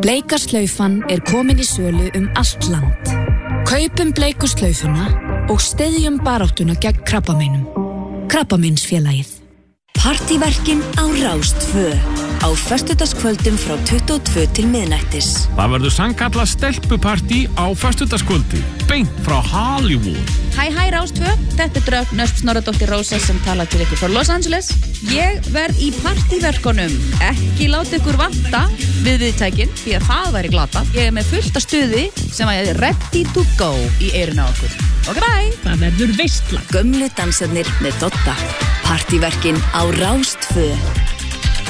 Bleika slaufan komin í sölu allt land. Kaupum bleiku slaufuna og styðjum baráttuna gegn krabbameinum. Krabbameinsfélagið. Partíverkin á Rás 2 á föstudagskvöldum frá 22 til miðnættis. Það verður sannkallað stelpupartí á föstudagskvöldi, beint frá Hollywood. Hæ Rás 2, þetta Drögn Ösp Snorradóttir Rósa sem talar til ykkur frá Los Angeles. Ég verð í partíverkunum, ekki láta ykkur vanta við viðtækin, því að það væri glatað. Ég með fullt af stuði sem er ready to go í eyrun á okkur. Ok, bye! Það verður veistla. Gömlu dansarnir með Dodda. Partíverkin á Rás 2.